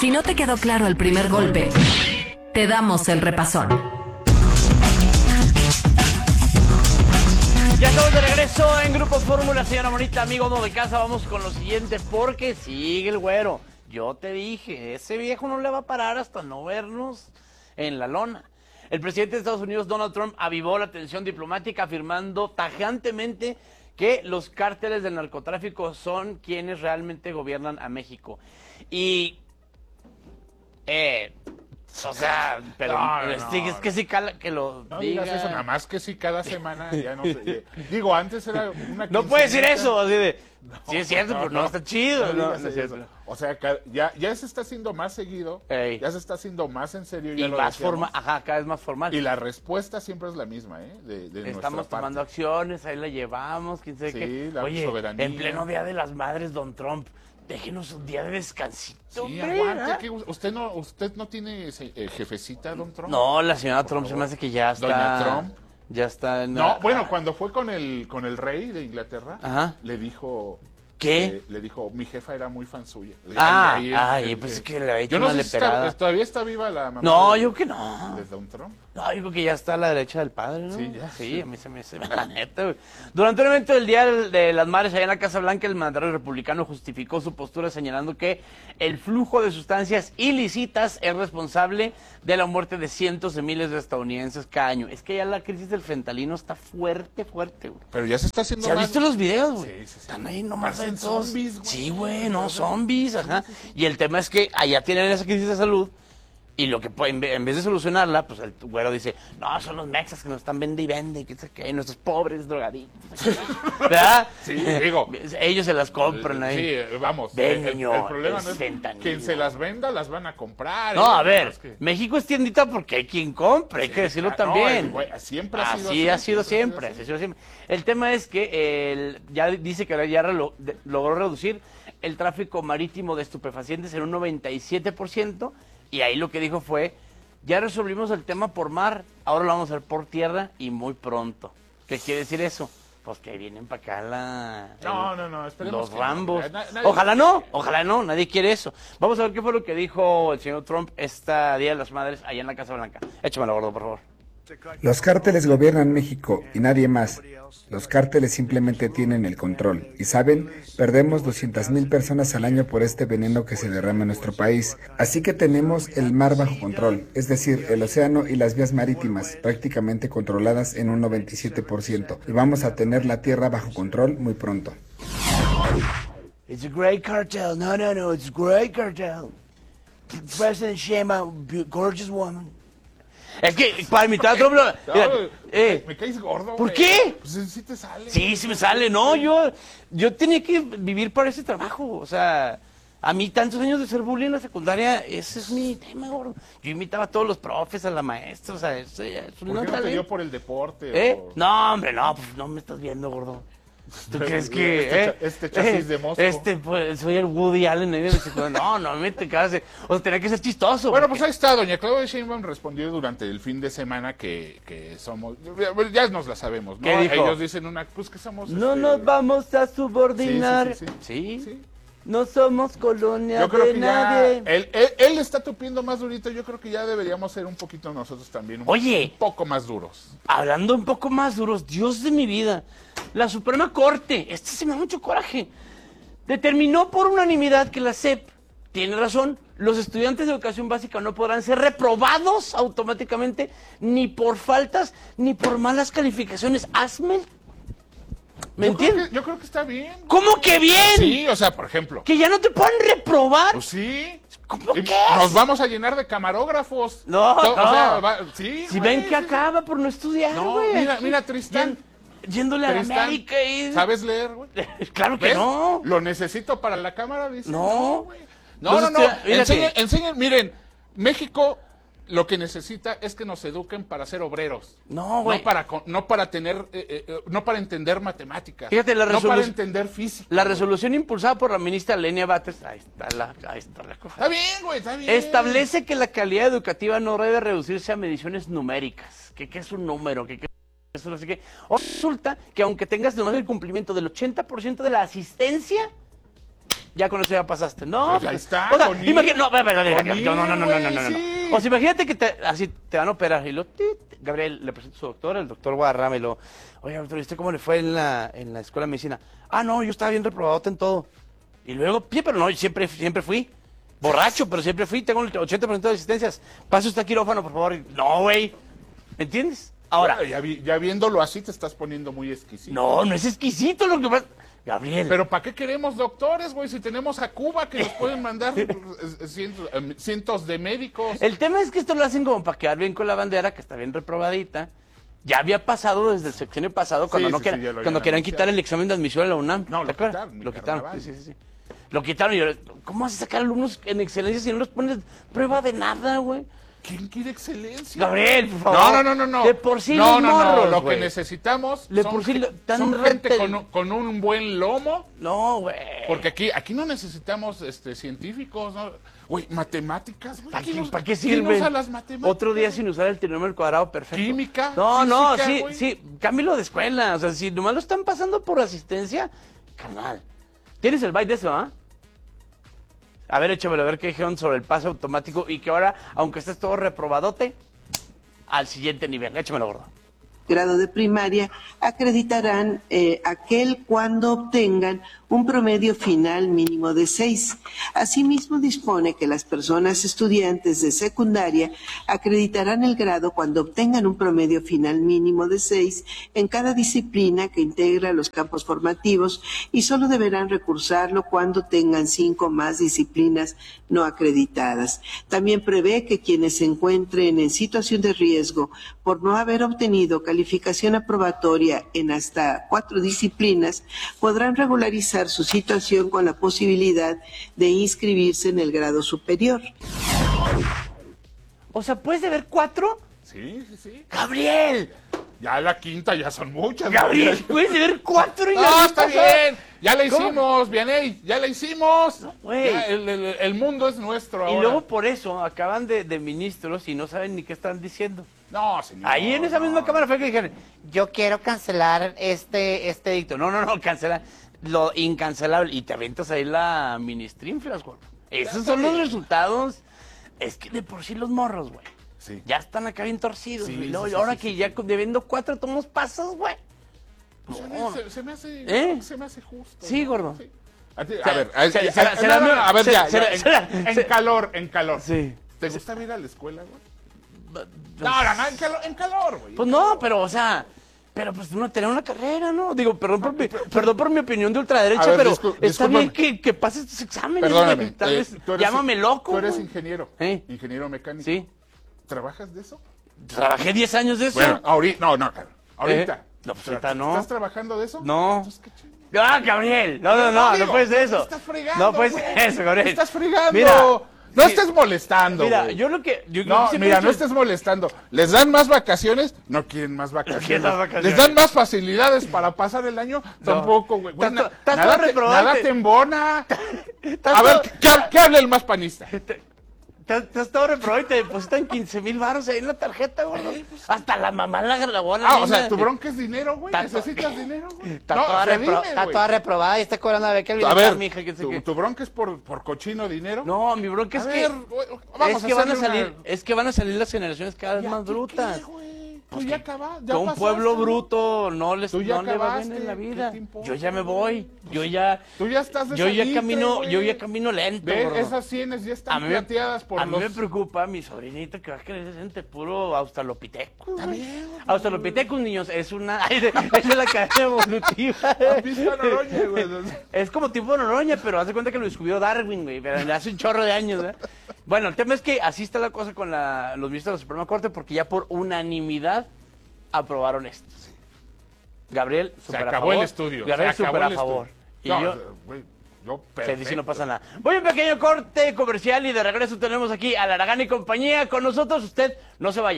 Si no te quedó claro el primer golpe, te damos el repasón. Ya estamos de regreso en Grupo Fórmula, señora Morita, amigo de casa. Vamos con lo siguiente, porque sigue el güero. Yo te dije, ese viejo no le va a parar hasta no vernos en la lona. El presidente de Estados Unidos, Donald Trump, avivó la tensión diplomática, afirmando tajantemente que los cárteles del narcotráfico son quienes realmente gobiernan a México. Y, o sea, pero es que sí cala que lo no diga. digas eso, nada más que sí cada semana, ya no sé. Digo, antes era una No puede decir eso, así de, no, sí es cierto, pero no está chido. No No digas es eso. cierto. O sea, ya se está haciendo más seguido, Ey. ya se está haciendo más en serio. Y Ya lo más decíamos. formal, ajá, cada vez más formal. Y la respuesta siempre es la misma, de Estamos nuestra tomando parte. acciones, ahí la llevamos, quién sabe Sí, qué. la Oye, soberanía. en pleno Día de las Madres, don Trump, déjenos un día de descansito, Sí, hombre, aguante, ¿eh? que usted no tiene jefecita, don Trump. No, la señora Por Trump se favor. me hace que ya está. Doña Trump. Ya está en No, bueno, cuando fue con el rey de Inglaterra, Ajá. le dijo... ¿Qué? Le dijo, mi jefa era muy fan suya. Pues es que le había hecho Yo no una sé si leperada. todavía está viva la mamá. No, yo que no. De Don Trump. No, yo creo que ya está a la derecha del padre, ¿no? Sí, ya. Sí, a mí se me hace, la neta, güey. Durante un evento del Día de las Madres allá en la Casa Blanca, el mandatario republicano justificó su postura señalando que el flujo de sustancias ilícitas es responsable de la muerte de cientos de miles de estadounidenses cada año. Es que ya la crisis del fentanilo está fuerte, güey. Pero ya se está haciendo ¿Se has más... visto los videos, güey? Sí. Están ahí nomás Parecen en todos. zombies, güey. Sí, güey, no, zombies, ajá. Y el tema es que allá tienen esa crisis de salud. Y lo que en vez de solucionarla, pues el güero dice, no, son los mexas que nos están vende y vende, que sé qué, nuestros pobres drogadictos. ¿Verdad? Sí, digo. Ellos se las compran ahí. Sí, vamos. Ven, el niño, problema es no es fentanilo. quien se las venda, las van a comprar. No, a ver, Es que- México es tiendita porque hay quien compre, hay que decirlo no, también. siempre ha sido Así así, ha sido siempre ha siempre, sido así ha sido siempre. El tema es que ya dice que ya logró reducir el tráfico marítimo de estupefacientes en un 97%, y ahí lo que dijo fue, ya resolvimos el tema por mar, ahora lo vamos a hacer por tierra y muy pronto. ¿Qué quiere decir eso? Pues que vienen para acá No, esperemos los que no. Rambos. Nadie- Ojalá no, nadie quiere eso. Vamos a ver qué fue lo que dijo el señor Trump esta Día de las Madres allá en la Casa Blanca. Échamelo, gordo, por favor. Los cárteles gobiernan México y nadie más. Los cárteles simplemente tienen el control. Y saben, perdemos 200,000 personas al año por este veneno que se derrama en nuestro país. Así que tenemos el mar bajo control, es decir, el océano y las vías marítimas prácticamente controladas en un 97%. Y vamos a tener la tierra bajo control muy pronto. It's a great cartel. No, it's a great cartel. President Sheinbaum, gorgeous woman. Es que para imitar a Trump, me caes gordo, ¿por güey. qué? Pues sí te sale. Sí me sale. No, yo tenía que vivir para ese trabajo. O sea, a mí tantos años de ser bullying en la secundaria, ese es mi tema, gordo. Yo imitaba a todos los profes, a la maestra, o sea, eso ya es ¿Por qué no te talento. dio por el deporte? o- No, hombre, no, pues no me estás viendo, gordo. ¿Tú crees que Este chasis de mosco. Pues, soy el Woody Allen ahí de la secundaria? No me te cases. O sea, tenía que ser chistoso. Bueno, porque- pues ahí está, doña Claudia Sheinbaum respondió durante el fin de semana que somos, ya nos la sabemos, ¿no? ¿Qué dijo? Ellos dicen pues que somos... No nos vamos a subordinar. Sí. No somos colonia Yo creo de que nadie. ya, él está tupiendo más durito, yo creo que ya deberíamos ser un poquito nosotros también, Oye. un poco más duros. Hablando un poco más duros, Dios de mi vida, la Suprema Corte, se me da mucho coraje, determinó por unanimidad que la SEP tiene razón. Los estudiantes de educación básica no podrán ser reprobados automáticamente ni por faltas ni por malas calificaciones. Hazme. ¿Me entiendes? Yo creo que está bien. ¿Cómo que bien? Sí, o sea, por ejemplo. ¿Que ya no te pueden reprobar? Pues sí. ¿Cómo Y que? nos vamos a llenar de camarógrafos. No, O sea, no. sí, Si güey, ven que sí. acaba por no estudiar, No, güey. mira, Tristán. Yéndole a la Tristán, América y... ¿sabes leer, güey? Claro que ¿Ves? no. Lo necesito para la cámara, dice. No. Güey. No. Fíjate. Enseñen, miren, México lo que necesita es que nos eduquen para ser obreros. No, güey. No para tener, no para entender matemáticas. Fíjate, no para entender física. La resolución impulsada por la ministra Lenia Batres, ahí está la cosa. Está bien, güey, está bien. Establece que la calidad educativa no debe reducirse a mediciones numéricas. ¿Qué es un número? ¿Qué es no sé qué? O resulta que aunque tengas nomás el cumplimiento del 80% de la asistencia, Ya con eso ya pasaste. No, Pues ahí está, o sea, con imagínate, no, con no. sí. O sea, imagínate que así te van a operar y Gabriel le presenta a su doctor, el doctor Guadarrama, y lo, oye, doctor, ¿y usted cómo le fue en la escuela de medicina? Ah, no, yo estaba bien reprobado en todo. Y luego, pero no, yo siempre fui. Borracho, pero siempre fui, tengo el 80% de asistencias. Pase usted a quirófano, por favor. No, güey. ¿Me entiendes? Ahora. Bueno, ya viéndolo así te estás poniendo muy exquisito. No es exquisito lo que pasa. Gabriel. Pero ¿para qué queremos doctores, güey? Si tenemos a Cuba que nos pueden mandar cientos de médicos. El tema es que esto lo hacen como para quedar bien con la bandera, que está bien reprobadita. Ya había pasado desde el sexenio pasado, cuando Sí, ya lo cuando habían querían anunciado. quitar el examen de admisión a la UNAM. No, ¿Te lo acuerdas? quitaron, mi Lo quitaron. carnaval. Sí. Lo quitaron y yo, ¿cómo vas a sacar alumnos en excelencia si no les pones prueba de nada, güey? ¿Quién quiere excelencia? Gabriel, por favor. No. De por sí no, los morros, Lo güey. que necesitamos De son, por sí tan son gente rete- con un buen lomo. No, güey. Porque aquí no necesitamos científicos, ¿no? Güey, matemáticas, güey. ¿Para qué ¿Quién sirven? usa las matemáticas? Otro día sin usar el trinomio al cuadrado, perfecto. Química, No, física, güey. sí, cámbialo de escuela. O sea, si nomás lo están pasando por asistencia, carnal. ¿Tienes el byte de eso, ah? A ver, échamelo, a ver qué dijeron sobre el pase automático y que ahora, aunque estés todo reprobadote, al siguiente nivel. Échamelo, gordo. Grado de primaria acreditarán aquel cuando obtengan un promedio final mínimo de 6. Asimismo, dispone que las personas estudiantes de secundaria acreditarán el grado cuando obtengan un promedio final mínimo de 6 en cada disciplina que integra los campos formativos y solo deberán recursarlo cuando tengan 5 más disciplinas no acreditadas. También prevé que quienes se encuentren en situación de riesgo por no haber obtenido calificación aprobatoria en hasta 4 disciplinas podrán regularizar su situación con la posibilidad de inscribirse en el grado superior. O sea, ¿puedes deber 4? Sí. ¡Gabriel! Ya la quinta ya son muchas. ¡Gabriel! güey. ¿Puedes deber 4 y No, ya está pasó? bien. Ya la ¿Cómo? hicimos, Vianey. Ya la hicimos. güey. Ya, el mundo es nuestro ahora. Y luego por eso acaban de ministros y no saben ni qué están diciendo. No, señor. Ahí en esa misma cámara fue que dijeron, yo quiero cancelar este edicto. No, cancelar lo incancelable. Y te aventas ahí la ministrinflas, güey. Esos son los resultados. Es que de por sí los morros, güey. Sí. Ya están acá bien torcidos, Sí, güey. Luego, sí, y ahora sí, que sí. ya debiendo 4 tomos pasos, güey. Pues No. se me hace, ¿Eh? se me hace justo. Sí, ¿no? gordo. Sí. A sea, ver, será- a ver, será- ya, será- en será- calor. Sí. ¿Te gusta ir a la escuela, güey? No, en calor, güey. Pues no, pero, o sea, pues uno tener una carrera, ¿no? Digo, perdón por mi opinión de ultraderecha, A ver, pero está discúlpame. bien que pases estos exámenes. Perdóname. güey. Tal vez, tú eres- llámame loco. Tú eres güey. ingeniero. ¿Eh? Ingeniero mecánico. Sí. ¿Trabajas de eso? Trabajé 10 años de eso. Bueno, ahorita. No, claro. Ahorita. No, pues ahorita no. ¿Estás trabajando de eso? No. Entonces, ¿qué chingada? ¡Ah, Gabriel! No digo, puedes de eso. te estás fregando, No puedes güey. eso, Gabriel. Te estás fregando. Mira, no sí. estés molestando, Mira, güey. yo lo que... yo No, siempre mira, he no dicho- estés molestando. ¿Les dan más vacaciones? No quieren más vacaciones. quieren más vacaciones. ¿Les dan más facilidades para pasar el año? Tampoco, güey. Güey, Estás nada, todo reprobante. nada te embona. Estás A ver, todo- ¿qué habla el más panista? Te has todo reprobado y te depositan 15,000 varos ahí en la tarjeta, gordo. Hasta la mamá la grabó. Ah, o sea, tu bronca es dinero, güey. Tanto- Necesitas dinero, güey. Está, No, toda, o sea, dime, está güey. toda reprobada y está cobrando a beca el A bienestar, ver, mija, que sé qué. ¿tu bronca es por cochino dinero? No, mi bronca es A que... ver, güey, vamos es que van a hacerle salir, es que van a salir las generaciones cada vez ¿Ya más qué brutas. qué, güey? Tú ya acabaste, ya Que un pasaste, pueblo ¿no? bruto no Tú ya le va bien acabaste, en la ¿qué vida. te importa, Yo ya me güey? voy. Yo ya estás de yo ya salitre, camino, güey. yo ya camino lento, Ve, gordo. esas sienes ya A están mí me- plateadas por a mí los... me preocupa mi sobrinito que va a crecer entre puro Australopithecus. Está güey. bien, güey. Australopithecus, niños, es una es de la cadena evolutiva. Avispa Noroña, güey. Es como tipo Noroña, pero haz de cuenta que lo descubrió Darwin, güey, pero hace un chorro de años, ¿eh? Bueno, el tema es que así está la cosa con los ministros de la Suprema Corte, porque ya por unanimidad aprobaron esto. Gabriel, Se súper a acabó favor. el estudio. Gabriel, se acabó súper a el favor. Y estudio. yo, Güey, yo se perfecto. dice no pasa nada. Voy a un pequeño corte comercial y de regreso tenemos aquí a Laragán y compañía. Con nosotros usted no se vaya.